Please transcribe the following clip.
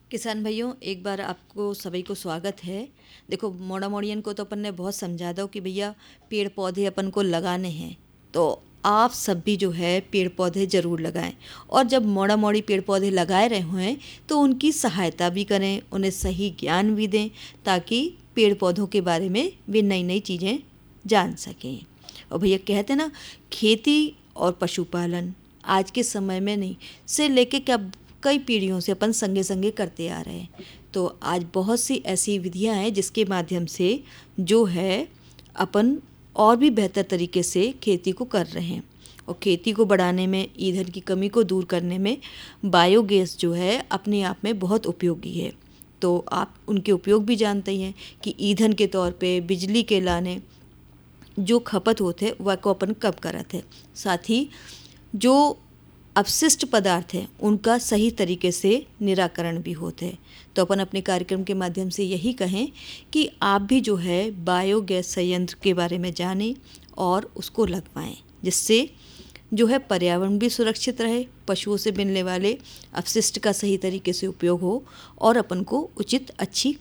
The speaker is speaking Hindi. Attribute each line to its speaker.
Speaker 1: किसान भाइयों, एक बार आपको सभी को स्वागत है। देखो, मोड़ा मोड़ियन को तो अपन ने बहुत समझा दो कि भैया पेड़ पौधे अपन को लगाने हैं, तो आप सब भी जो है पेड़ पौधे ज़रूर लगाएं। और जब मोड़ा मोड़ी पेड़ पौधे लगाए रहे हुए हैं तो उनकी सहायता भी करें, उन्हें सही ज्ञान भी दें, ताकि पेड़ पौधों के बारे में वे नई नई चीज़ें जान सकें। और भैया कहते ना, खेती और पशुपालन आज के समय में नहीं से लेके क्या कई पीढ़ियों से अपन संगे संगे करते आ रहे हैं। तो आज बहुत सी ऐसी विधियां हैं जिसके माध्यम से जो है अपन और भी बेहतर तरीके से खेती को कर रहे हैं। और खेती को बढ़ाने में, ईंधन की कमी को दूर करने में बायोगैस जो है अपने आप में बहुत उपयोगी है। तो आप उनके उपयोग भी जानते ही हैं कि ईंधन के तौर पे बिजली के लाने जो खपत होते वह को अपन कम करत है। साथ ही जो अपशिष्ट पदार्थ हैं उनका सही तरीके से निराकरण भी होते हैं। तो अपन अपने कार्यक्रम के माध्यम से यही कहें कि आप भी जो है बायोगैस संयंत्र के बारे में जानें और उसको लगवाएं, जिससे जो है पर्यावरण भी सुरक्षित रहे, पशुओं से मिलने वाले अपशिष्ट का सही तरीके से उपयोग हो और अपन को उचित अच्छी